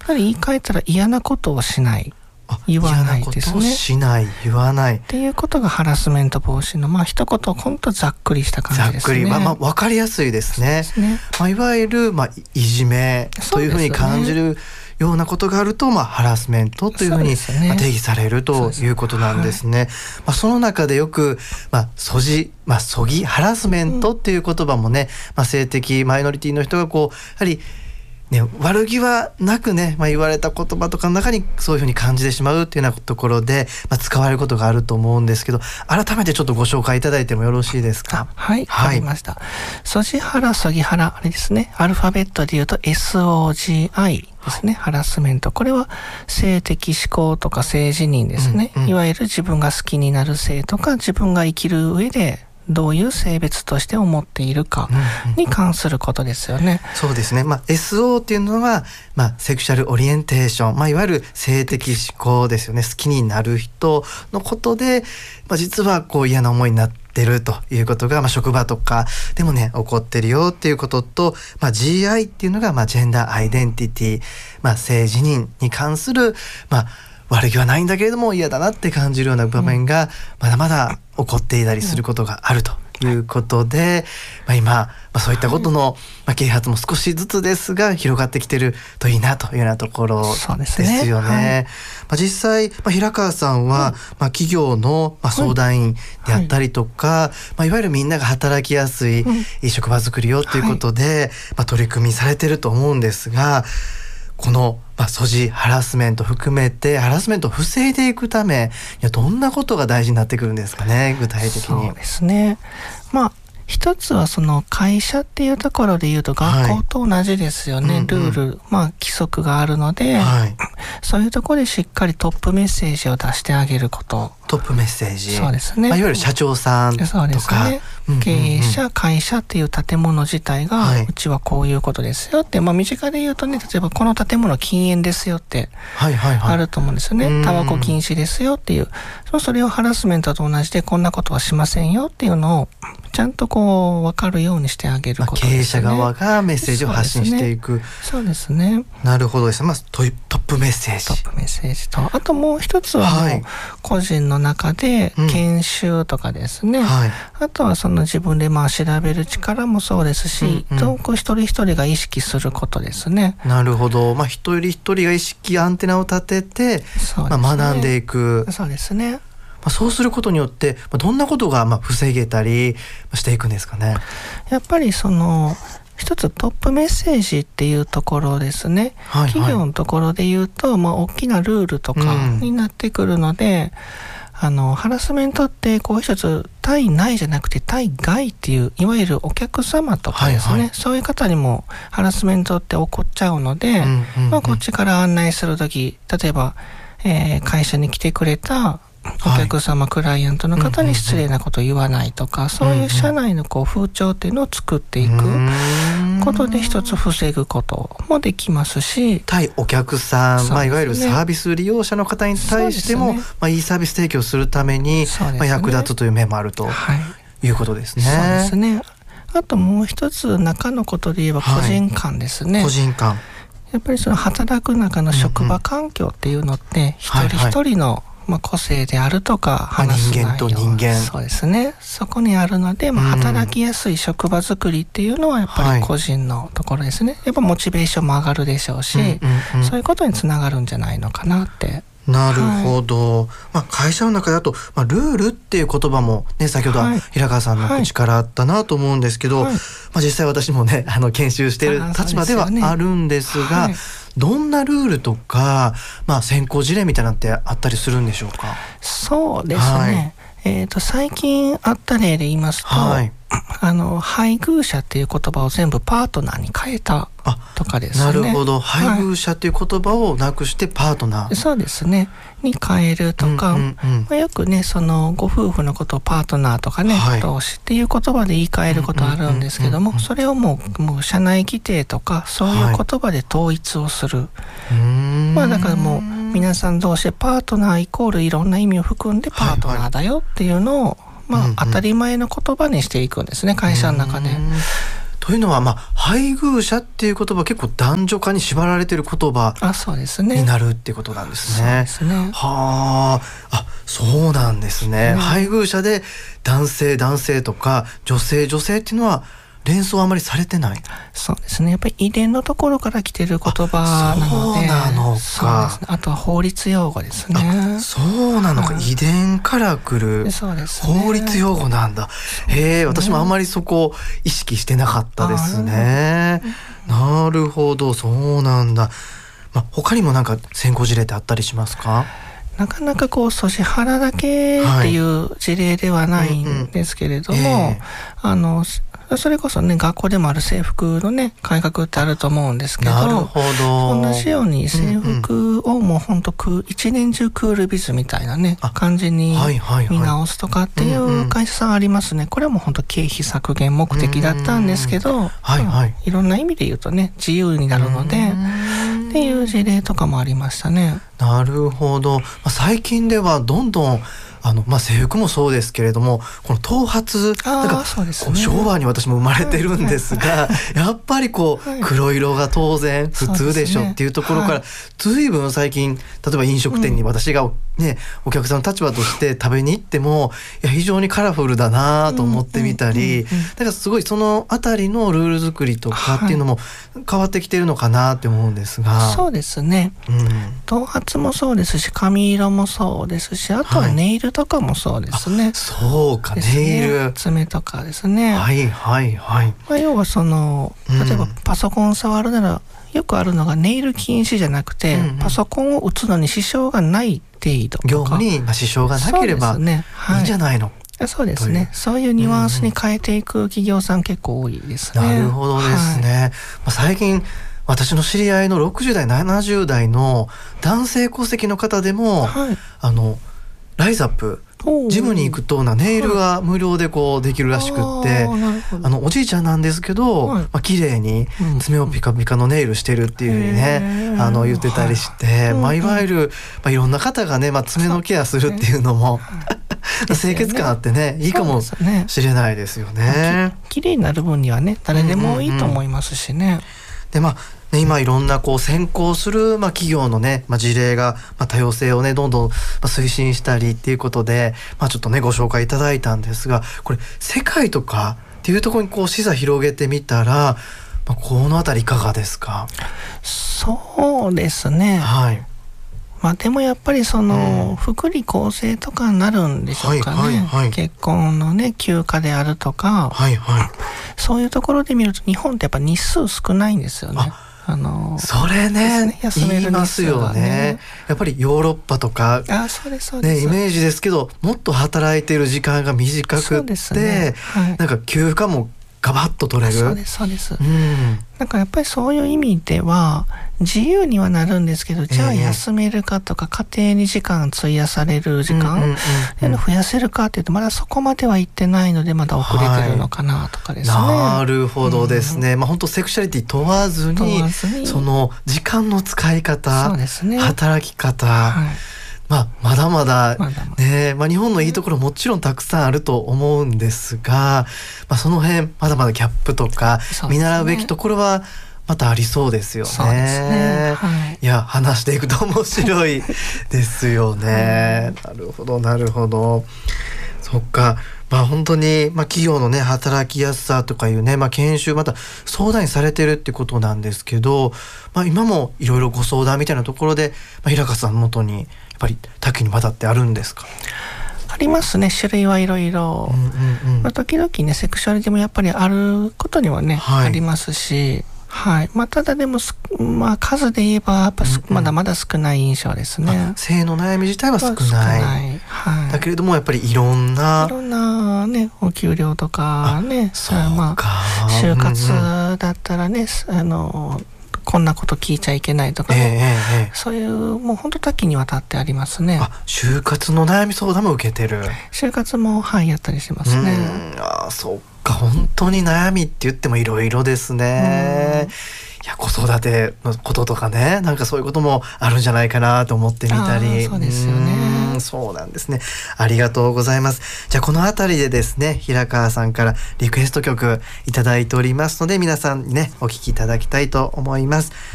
ぱり言い換えたら嫌なことをしない、言わないですね。 嫌なことをしない、言わないっていうことがハラスメント防止の一言本当ざっくりした感じですね。 ざっくり、分かりやすいですね。いわゆる、いじめというふうに感じるようなことがあると、ハラスメントというふうに定義されるということなんですね。その中でよく、そぎハラスメントっていう言葉もね、性的マイノリティの人がやはり悪気はなくね、言われた言葉とかの中にそういうふうに感じてしまうっていうようなところで、使われることがあると思うんですけど、改めてちょっとご紹介いただいてもよろしいですか？ はい、わかりました。ソジハラ、ソギハラ、あれですね、アルファベットで言うと SOGI ですね、ハラスメント。これは性的指向とか性自認ですね、いわゆる自分が好きになる性とか、自分が生きる上でどういう性別として思っているかに関することですよね。 そうですね。SO っていうのは、セクシャルオリエンテーション、いわゆる性的指向ですよね。好きになる人のことで、実は嫌な思いになってるということが、職場とかでもね起こってるよっていうことと、GI っていうのが、ジェンダーアイデンティティ、性自認に関する、悪気はないんだけれども嫌だなって感じるような場面がまだまだ起こっていたりすることがあるということで、今、そういったことの、啓発も少しずつですが広がってきてるといいなというようなところですよね。実際、平川さんは、企業の、相談員であったりとか、いわゆるみんなが働きやすい、職場づくりをということで、取り組みされてると思うんですが、このソジハラスメント含めてハラスメントを防いでいくためどんなことが大事になってくるんですかね、具体的に。 そうですね。一つはその会社っていうところで言うと学校と同じですよね。ルール、規則があるので、そういうところでしっかりトップメッセージを出してあげること。 トップメッセージ。 そうですね。 いわゆる社長さんとか。 そうですね。経営者、会社っていう建物自体が、うちはこういうことですよって、身近で言うとね、例えばこの建物禁煙ですよってあると思うんですよね。タバコ禁止ですよっていう。それをハラスメントと同じでこんなことはしませんよっていうのをちゃんと分かるようにしてあげることですね。 経営者側がメッセージを発信していく。 そうですね。 なるほどですね。トップメッセージ。 トップメッセージと、あともう一つは個人の中で研修とかですね。あとはその自分で調べる力もそうですし、一人一人が意識することですね。 なるほど。一人一人が意識アンテナを立てて、学んでいく。 そうですね。 そうすることによってどんなことが防げたりしていくんですかね。 やっぱりその一つトップメッセージっていうところですね。企業のところで言うと、大きなルールとかになってくるので、ハラスメントって一つ対内じゃなくて対外っていう、いわゆるお客様とかですね、そういう方にもハラスメントって起こっちゃうので、こっちから案内するとき、例えば、会社に来てくれたお客様、クライアントの方に失礼なことを言わないとか、そういう社内の風潮っていうのを作っていくことで一つ防ぐこともできますし、 対お客さん、いわゆるサービス利用者の方に対しても、いいサービス提供するために、役立つという面もあるということですね。 そうですね。あともう一つ中のことで言えば個人間ですね。 個人間。 やっぱりその働く中の職場環境っていうのって一人一人の個性であるとか話す内容、 人間と人間、 そうですね、そこにあるので、働きやすい職場づくりっていうのはやっぱり個人のところですね。やっぱモチベーションも上がるでしょうし、そういうことにつながるんじゃないのかなって。 なるほど。会社の中だと、ルールっていう言葉もね、先ほどは平川さんの口からあったなと思うんですけど、実際私もね研修している立場ではあるんですが、どんなルールとか、先行事例みたいなのってあったりするんでしょうか。 そうですね。最近あった例で言いますと、配偶者っていう言葉を全部パートナーに変えたとかですね。 なるほど。配偶者っていう言葉をなくしてパートナー、 そうですねに変えるとか、よくねそのご夫婦のことをパートナーとかね、同士っていう言葉で言い換えることあるんですけども、それをもう社内規定とかそういう言葉で統一をする。だからもう皆さん同士でパートナーイコールいろんな意味を含んでパートナーだよっていうのを当たり前の言葉にしていくんですね、会社の中で。 というのは、配偶者っていう言葉結構男女化に縛られている言葉になるっていうことなんですね。 そうですね。 はあ、そうなんですね。配偶者で男性とか女性っていうのは連想はあまりされてない。 そうですね。やっぱり遺伝のところから来てる言葉なので。 そうなのか。 そうですね。あとは法律用語ですね。 そうなのか、遺伝から来る法律用語なんだ。私もあんまりそこを意識してなかったですね。なるほど、そうなんだ。他にもなんか先行事例ってあったりしますか？ なかなかこう阻止腹だけっていう事例ではないんですけれども、それこそね、学校でもある制服のね、改革ってあると思うんですけど、 なるほど。 同じように制服をもうほんと一年中クールビズみたいなね、感じに見直すとかっていう会社さんありますね。これはもうほんと経費削減目的だったんですけど、いろんな意味で言うとね、自由になるので、っていう事例とかもありましたね。 なるほど。最近ではどんどん制服もそうですけれども、この頭髪なんか昭和に私も生まれてるんですが、やっぱり黒色が当然普通でしょっていうところから随分最近、例えば飲食店に私がね、お客さんの立場として食べに行っても、非常にカラフルだなと思ってみたり、だからすごいそのあたりのルール作りとかっていうのも変わってきてるのかなって思うんですが。 そうですね。頭髪もそうですし、髪色もそうですし、あとはネイルとかもそうですね。 そうか、ネイル。 爪とかですね。要は例えばパソコン触るなら、よくあるのがネイル禁止じゃなくて、パソコンを打つのに支障がない程度とか。 業務に支障がなければいいんじゃないの。 そうですね。そういうニュアンスに変えていく企業さん結構多いですね。 なるほどですね。最近私の知り合いの60代70代の男性戸籍の方でも、ライズアップジムに行くとネイルが無料でできるらしくって、おじいちゃんなんですけど、綺麗に爪をピカピカのネイルしてるっていうふうにね、言ってたりして、いわゆるいろんな方がね、爪のケアするっていうのも清潔感あってね、いいかもしれないですよね。 綺麗になる分にはね、誰でもいいと思いますしね。 で今いろんな先行する企業のね、事例が多様性をねどんどん推進したりっていうことで、ちょっとねご紹介いただいたんですが、これ世界とかっていうところに視座広げてみたら、このあたりいかがですか？ そうですね。でもやっぱり福利厚生とかになるんでしょうかね。結婚のね、休暇であるとか、そういうところで見ると日本ってやっぱ日数少ないんですよね。 それね、言いますよね。やっぱりヨーロッパとかイメージですけど、もっと働いている時間が短くって、なんか休暇もガバッと取れる。 そうです。なんかやっぱりそういう意味では自由にはなるんですけど、じゃあ休めるかとか家庭に時間費やされる時間増やせるかっていうと、まだそこまでは行ってないので、まだ遅れてるのかなとかですね。 なるほどですね。本当セクシャリティ問わずにその時間の使い方、働き方、まだまだね、日本のいいところもちろんたくさんあると思うんですが、その辺まだまだギャップとか見習うべきところはまたありそうですよね。いや、話していくと面白いですよね。なるほどなるほど。そっか。本当に企業のね働きやすさとかいうね、研修また相談にされてるってことなんですけど、今もいろいろご相談みたいなところで、平川さんの元にやっぱり多岐にわたってあるんですか？ ありますね。種類はいろいろ。時々ね、セクシュアリティもやっぱりあることにはね、ありますし、ただでも数で言えばやっぱまだまだ少ない印象ですね。 性の悩み自体は少ない。だけれどもやっぱりいろんなね、お給料とかね、就活だったらね、こんなこと聞いちゃいけないとか、そういうもう本当多岐にわたってありますね。 就活の悩み相談も受けてる。 就活もやったりしますね。 そっか、本当に悩みって言ってもいろいろですね。いや、子育てのこととかね、なんかそういうこともあるんじゃないかなと思ってみたり。 そうですよね。 そうなんですね。ありがとうございます。じゃあこのあたりでですね、平川さんからリクエスト曲いただいておりますので、皆さんにねお聴きいただきたいと思います。